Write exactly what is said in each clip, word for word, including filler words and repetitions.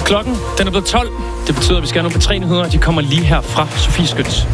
Klokken den er blevet tolv. Det betyder, at vi skal have nogle på tre nyheder. De kommer lige her fra Sofie Skøns.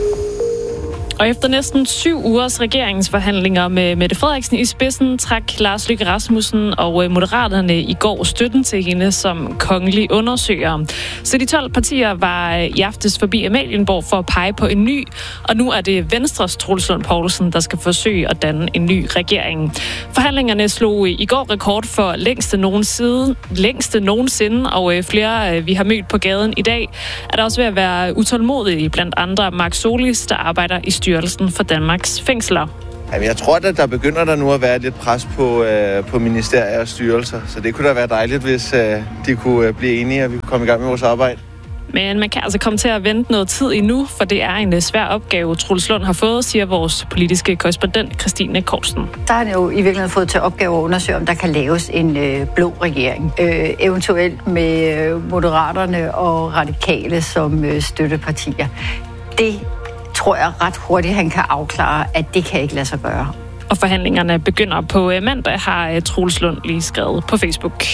Og efter næsten syv ugers regeringsforhandlinger med Mette Frederiksen i spidsen, trak Lars Løkke Rasmussen og Moderaterne i går støtten til hende som kongelig undersøger. Så de tolv partier var i aftes forbi Amalienborg for at pege på en ny, og nu er det Venstres Troels Lund Poulsen, der skal forsøge at danne en ny regering. Forhandlingerne slog i går rekord for længste nogensinde, længste nogensinde, og flere vi har mødt på gaden i dag, er der også ved at være utålmodige, blandt andre Mark Solis, der arbejder i Styrelsen for Danmarks Fængsler. Jamen, jeg tror, at der begynder der nu at være lidt pres på, øh, på ministerier og styrelser, så det kunne da være dejligt, hvis øh, de kunne øh, blive enige, og vi kunne komme i gang med vores arbejde. Men man kan altså komme til at vente noget tid endnu, for det er en svær opgave, Troels Lund har fået, siger vores politiske korrespondent Christine Korsen. Der har han jo i virkeligheden fået til opgave at undersøge, om der kan laves en øh, blå regering. Øh, eventuelt med øh, Moderaterne og Radikale som øh, støttepartier. Det tror jeg ret hurtigt, han kan afklare, at det kan ikke lade sig gøre. Og forhandlingerne begynder på mandag, har Troels Lund lige skrevet på Facebook.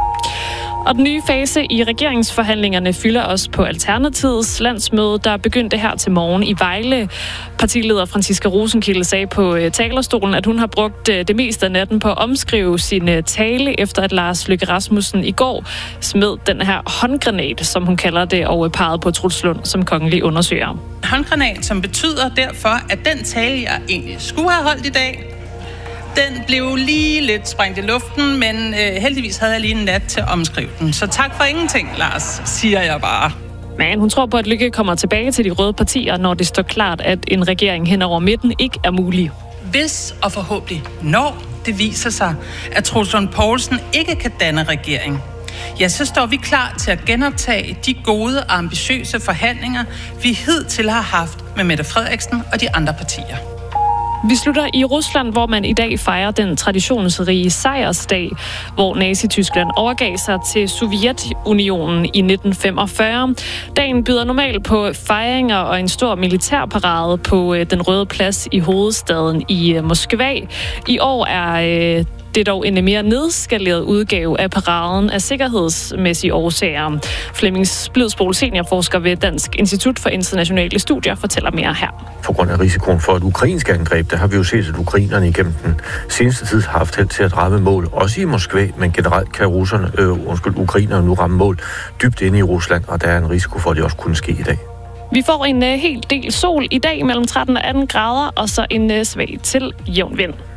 Og den nye fase i regeringsforhandlingerne fylder også på Alternativets landsmøde, der begyndte her til morgen i Vejle. Partileder Franciska Rosenkilde sagde på talerstolen, at hun har brugt det meste af natten på at omskrive sin tale, efter at Lars Løkke Rasmussen i går smed den her håndgranat, som hun kalder det, og pegede på Troels Lund som kongelig undersøger. Håndgranat, som betyder derfor, at den tale, jeg egentlig skulle have holdt i dag, den blev lige lidt sprængt i luften, men øh, heldigvis havde jeg lige en nat til at omskrive den. Så tak for ingenting, Lars, siger jeg bare. Men hun tror på, at Løkke kommer tilbage til de røde partier, når det står klart, at en regering hen over midten ikke er mulig. Hvis og forhåbentlig når det viser sig, at Troels Lund Poulsen ikke kan danne regering, ja, så står vi klar til at genoptage de gode og ambitiøse forhandlinger, vi hidtil har haft med Mette Frederiksen og de andre partier. Vi slutter i Rusland, hvor man i dag fejrer den traditionsrige sejrsdag, hvor Nazi-Tyskland overgav sig til Sovjetunionen i nitten femogfyrre. Dagen byder normalt på fejringer og en stor militærparade på den Røde Plads i hovedstaden i Moskva. I år er det er dog en mere nedskaleret udgave af paraden af sikkerhedsmæssige årsager. Flemming Splidsbol, seniorforsker ved Dansk Institut for Internationale Studier, fortæller mere her. På grund af risikoen for et ukrainsk angreb, der har vi jo set, at ukrainerne igennem den seneste tid har haft held til at ramme mål, også i Moskva, men generelt kan russerne, øh, undskyld, ukrainerne nu ramme mål dybt inde i Rusland, og der er en risiko for, at det også kunne ske i dag. Vi får en uh, hel del sol i dag mellem tretten og atten grader, og så en uh, svag til jævn vind.